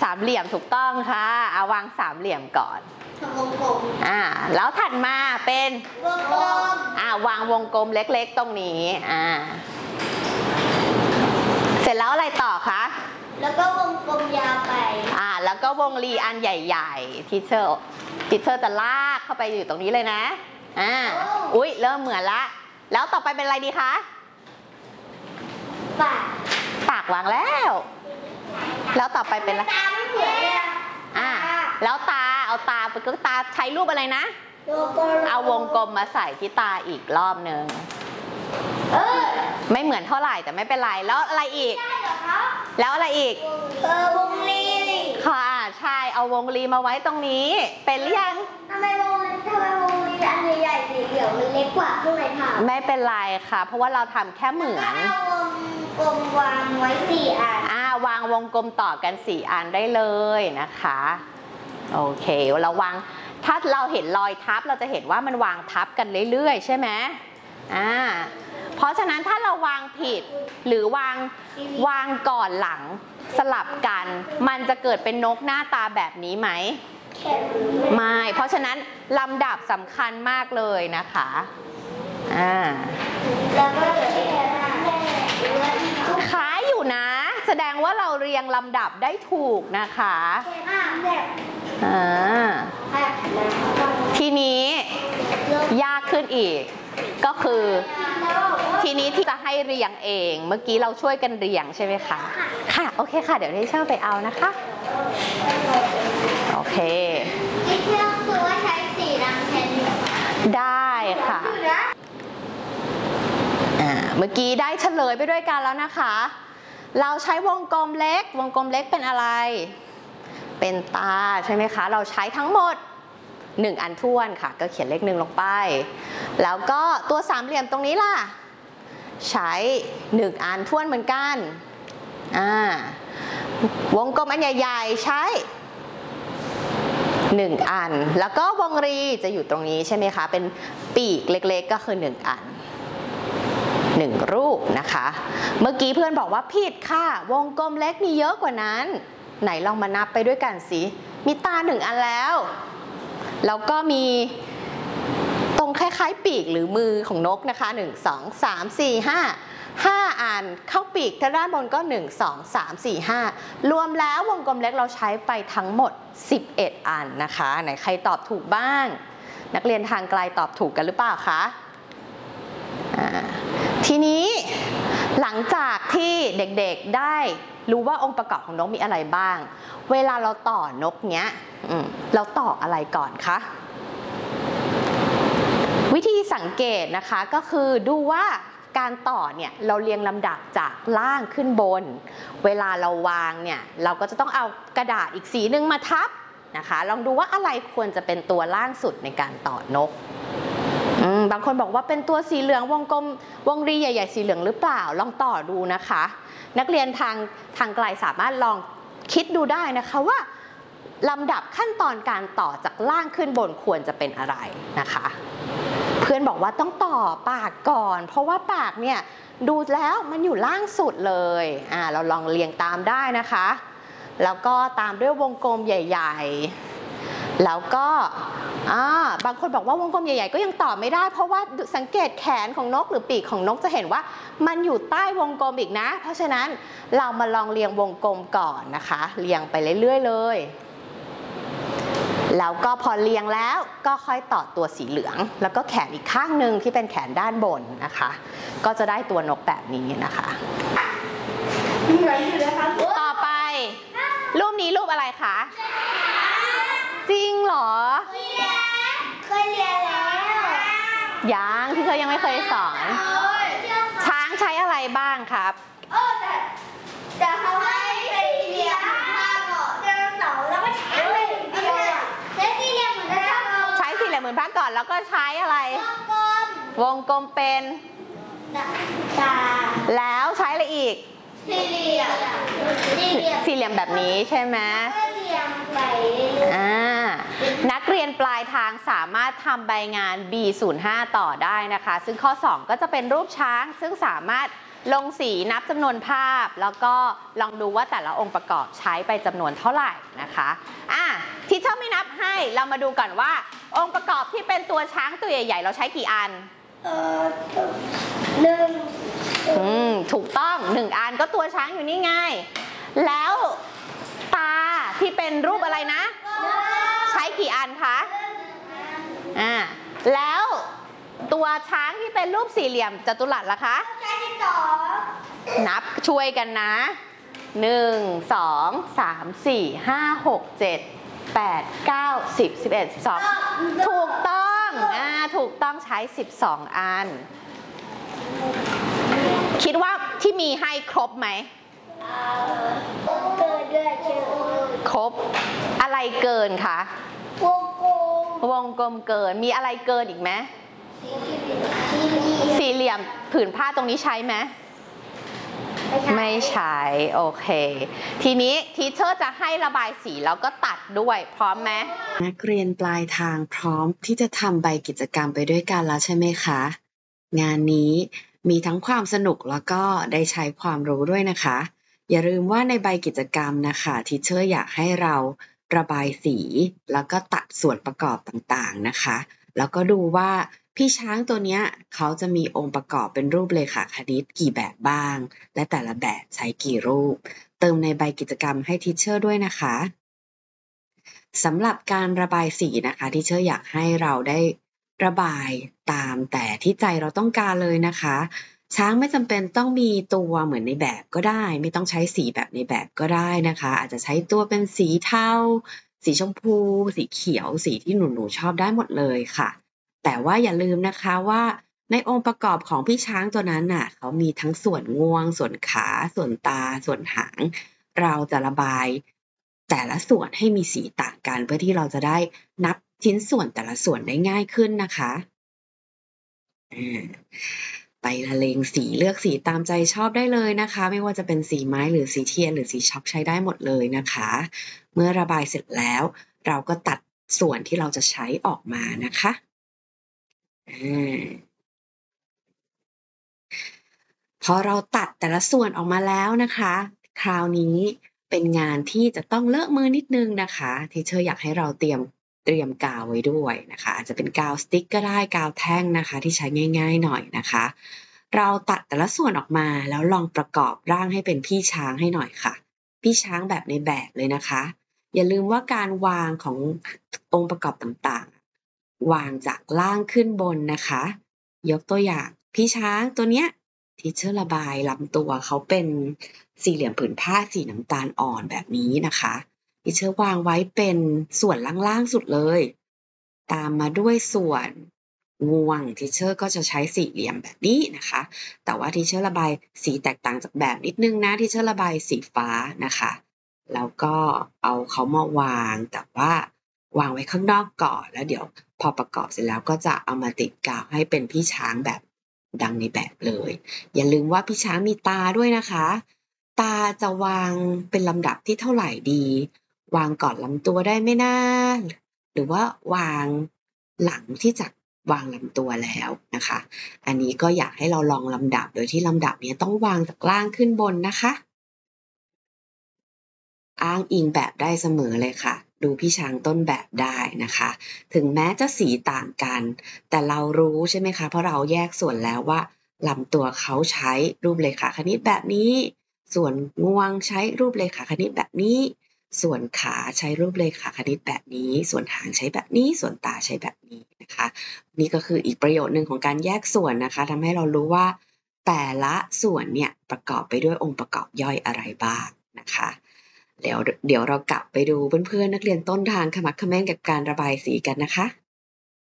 ามเหลี่ยมถูกต้องค่ะเอาวางสามเหลี่ยมก่อนวงกลมแล้วถัดมาเป็นวงกลมวางวงกลมเล็กๆตรงนี้เสร็จแล้วอะไรต่อคะแล้วก็วงกลมยาวไปแล้วก็วงรีอันใหญ่ๆทีเชอร์จะลากเข้าไปอยู่ตรงนี้เลยนะอุ๊ยเริ่มเหมือนละแล้วต่อไปเป็นอะไรดีคะปากวางแล้วต่อไปเป็นอะไรตาไม่เหมือนเลยแล้วเอาตาก็ตาใช้รูปอะไรนะเอาวงกลมมาใส่ที่ตาอีกรอบนึงไม่เหมือนเท่าไหร่แต่ไม่เป็นไรแล้วอะไรอีกแล้วอะไรอีกวงรีค่ะใช่เอาวงรีมาไว้ตรงนี้เป็นหรือยังทำไมวงรีอันใหญ่ๆสีเหลืองมันเล็กกว่าข้างในถามไม่เป็นไรค่ะเพราะว่าเราทำแค่เหมือนเอาวงกลมวางไว้4 อันวางวงกลมต่อกัน4 อันได้เลยนะคะโอเคเราวางถ้าเราเห็นรอยทับเราจะเห็นว่ามันวางทับกันเรื่อยๆใช่ไหมเพราะฉะนั้นถ้าเราวางผิดหรือวางก่อนหลังสลับกันมันจะเกิดเป็นนกหน้าตาแบบนี้ไหมไม่เพราะฉะนั้นลำดับสำคัญมากเลยนะคะแล้วก็คล้ายอยู่นะแสดงว่าเราเรียงลำดับได้ถูกนะคะทีนี้ยากขึ้นอีกก็คือทีนี้ที่จะให้เรียงเองเมื่อกี้เราช่วยกันเรียงใช่ไหมคะค่ะโอเคค่ะเดี๋ยวให้เช่าไปเอานะคะโอเคที่เชื่อคือว่าใช้สีดำแทนได้ค่ะเมื่อกี้ได้เฉลยไปด้วยกันแล้วนะคะเราใช้วงกลมเล็กเป็นอะไรเป็นตาใช่ไหมคะเราใช้ทั้งหมด1 อันท้วนค่ะก็เขียนเลข1ลงไปแล้วก็ตัวสามเหลี่ยมตรงนี้ล่ะใช้1 อันท้วนเหมือนกันวงกลมอันใหญ่ๆใช้1 อันแล้วก็วงรีจะอยู่ตรงนี้ใช่ไหมคะเป็นปีกเล็กๆก็คือ1 อัน1 รูปนะคะเมื่อกี้เพื่อนบอกว่าผิดค่ะวงกลมเล็กมีเยอะกว่านั้นไหนลองมานับไปด้วยกันสิมีตา1 อันแล้วก็มีตรงคล้ายๆปีกหรือมือของนกนะคะ1 2 3 4 5 อันเข้าปีกทางด้านบนก็1 2 3 4 5รวมแล้ววงกลมเล็กเราใช้ไปทั้งหมด11 อันนะคะไหนใครตอบถูกบ้างนักเรียนทางไกลตอบถูกกันหรือเปล่าคะทีนี้หลังจากที่เด็กๆได้รู้ว่าองค์ประกอบของนกมีอะไรบ้างเวลาเราต่อนกเนี้ยเราต่ออะไรก่อนคะวิธีสังเกตนะคะก็คือดูว่าการต่อเนี่ยเราเรียงลำดับจากล่างขึ้นบนเวลาเราวางเนี่ยเราก็จะต้องเอากระดาษอีกสีนึงมาทับนะคะลองดูว่าอะไรควรจะเป็นตัวล่างสุดในการต่อนกบางคนบอกว่าเป็นตัวสีเหลืองวงกลมวงรีใหญ่ๆสีเหลืองหรือเปล่าลองต่อดูนะคะนักเรียนทางไกลสามารถลองคิดดูได้นะคะว่าลำดับขั้นตอนการต่อจากล่างขึ้นบนควรจะเป็นอะไรนะคะเพื่อนบอกว่าต้องต่อปากก่อนเพราะว่าปากเนี่ยดูแล้วมันอยู่ล่างสุดเลยเราลองเรียงตามได้นะคะแล้วก็ตามด้วยวงกลมใหญ่ๆแล้วก็บางคนบอกว่าวงกลมใหญ่ๆก็ยังต่อไม่ได้เพราะว่าสังเกตแขนของนกหรือปีกของนกจะเห็นว่ามันอยู่ใต้วงกลมอีกนะเพราะฉะนั้นเรามาลองเรียงวงกลมก่อนนะคะเรียงไปเรื่อยๆเลยแล้วก็พอเรียงแล้วก็ค่อยต่อตัวสีเหลืองแล้วก็แขนอีกข้างหนึ่งที่เป็นแขนด้านบนนะคะก็จะได้ตัวนกแบบนี้นะคะต่อไปรูปนี้รูปอะไรคะจริงเหรอเคยเรียนแล้วยังที่เคยยังไม่เคยสอนช้างใช้อะไรบ้างครับแต่เขาให้เป็นเรียนมาก่อนเดินเสาแล้วก็ใช้ใช้สี่เหลี่ยมเหมือนกันใช้สี่เหลี่ยมเหมือนภาคก่อนแล้วก็ใช้อะไรวงกลมเป็นตาแล้วใช้อะไรอีกสี่เหลี่ยมแบบนี้ใช่ไหมนักเรียนปลายทางสามารถทำใบงาน B05 ต่อได้นะคะซึ่งข้อ2ก็จะเป็นรูปช้างซึ่งสามารถลงสีนับจำนวนภาพแล้วก็ลองดูว่าแต่ละองค์ประกอบใช้ไปจำนวนเท่าไหร่นะคะที่เชอร์ไม่นับให้เรามาดูก่อนว่าองค์ประกอบที่เป็นตัวช้างตัวใหญ่ๆเราใช้กี่อัน 1 ถูกต้อง1 อันก็ตัวช้างอยู่นี่ไงแล้วตาที่เป็นรูปอะไรนะใช้กี่อันคะแล้วตัวช้างที่เป็นรูปสี่เหลี่ยมจัตุรัสล่ะคะใช้12 นับช่วยกันนะ1 2 3 4 5 6 7 8 9 10 11 12ถูกต้องถูกต้องใช้12 อันคิดว่าที่มีให้ครบไหมเกินด้วยครบอะไรเกินคะวงกลมเกินมีอะไรเกินอีกไหมสี่เหลี่ยมผืนผ้าตรงนี้ใช้ไหมไม่ใช้โอเคทีนี้ทีเชอร์จะให้ระบายสีแล้วก็ตัดด้วยพร้อมไหมนักเรียนปลายทางพร้อมที่จะทำใบกิจกรรมไปด้วยกันแล้วใช่ไหมคะงานนี้มีทั้งความสนุกแล้วก็ได้ใช้ความรู้ด้วยนะคะอย่าลืมว่าในใบกิจกรรมนะคะทีเชอร์อยากให้เราระบายสีแล้วก็ตัดส่วนประกอบต่างๆนะคะแล้วก็ดูว่าพี่ช้างตัวนี้เขาจะมีองค์ประกอบเป็นรูปเรขาคณิตกี่แบบบ้างและแต่ละแบบใช้กี่รูปเติมในใบกิจกรรมให้ทีเชอร์ด้วยนะคะสำหรับการระบายสีนะคะทีเชอร์อยากให้เราได้ระบายตามแต่ที่ใจเราต้องการเลยนะคะช้างไม่จำเป็นต้องมีตัวเหมือนในแบบก็ได้ไม่ต้องใช้สีแบบในแบบก็ได้นะคะอาจจะใช้ตัวเป็นสีเทาสีชมพูสีเขียวสีที่หนูชอบได้หมดเลยค่ะแต่ว่าอย่าลืมนะคะว่าในองค์ประกอบของพี่ช้างตัวนั้นน่ะเขามีทั้งส่วนงวงส่วนขาส่วนตาส่วนหางเราจะระบายแต่ละส่วนให้มีสีต่างกันเพื่อที่เราจะได้นับชิ้นส่วนแต่ละส่วนได้ง่ายขึ้นนะคะไปละเลงสีเลือกสีตามใจชอบได้เลยนะคะไม่ว่าจะเป็นสีไม้หรือสีเทียนหรือสีช็อกใช้ได้หมดเลยนะคะเมื่อระบายเสร็จแล้วเราก็ตัดส่วนที่เราจะใช้ออกมานะคะพอเราตัดแต่ละส่วนออกมาแล้วนะคะคราวนี้เป็นงานที่จะต้องเลอะมือนิดนึงนะคะที่เชอร์อยากให้เราเตรียมกาวไว้ด้วยนะคะอาจจะเป็นกาวสติ๊กก็ได้กาวแท่งนะคะที่ใช้ง่ายๆหน่อยนะคะเราตัดแต่ละส่วนออกมาแล้วลองประกอบร่างให้เป็นพี่ช้างให้หน่อยค่ะพี่ช้างแบบในแบบเลยนะคะอย่าลืมว่าการวางขององค์ประกอบต่างๆวางจากล่างขึ้นบนนะคะยกตัวอย่างพี่ช้างตัวเนี้ยที่เชอร์ระบายลำตัวเขาเป็นสี่เหลี่ยมผืนผ้าสีน้ำตาลอ่อนแบบนี้นะคะที่เชอร์วางไว้เป็นส่วนล่างๆสุดเลยตามมาด้วยส่วนงวงที่เชอร์ก็จะใช้สี่เหลี่ยมแบบนี้นะคะแต่ว่าที่เชอร์ระบายสีแตกต่างจากแบบนิดนึงนะที่เชอร์ระบายสีฟ้านะคะแล้วก็เอาเขามาวางแต่ว่าวางไว้ข้างนอกก่อนแล้วเดี๋ยวพอประกอบเสร็จแล้วก็จะเอามาติดกาวให้เป็นพี่ช้างแบบดังในแบบเลยอย่าลืมว่าพี่ช้างมีตาด้วยนะคะตาจะวางเป็นลำดับที่เท่าไหร่ดีวางก่อนลำตัวได้ไหมนะหรือว่าวางหลังที่จะวางลำตัวแล้วนะคะอันนี้ก็อยากให้เราลองลำดับโดยที่ลำดับนี้ต้องวางจากล่างขึ้นบนนะคะอ้างอิงแบบได้เสมอเลยค่ะดูพี่ช้างต้นแบบได้นะคะถึงแม้จะสีต่างกันแต่เรารู้ใช่ไหมคะเพราะเราแยกส่วนแล้วว่าลำตัวเขาใช้รูปเรขาคณิตแบบนี้ส่วนงวงใช้รูปเรขาคณิตแบบนี้ส่วนขาใช้รูปเรขาคณิตแบบนี้ส่วนหางใช้แบบนี้ส่วนตาใช้แบบนี้นะคะนี่ก็คืออีกประโยชน์หนึ่งของการแยกส่วนนะคะทำให้เรารู้ว่าแต่ละส่วนเนี่ยประกอบไปด้วยองค์ประกอบย่อยอะไรบ้างนะคะเดี๋ยวเรากลับไปดูเพื่อนๆนักเรียนต้นทางขมักเขม้นกับการระบายสีกันนะคะ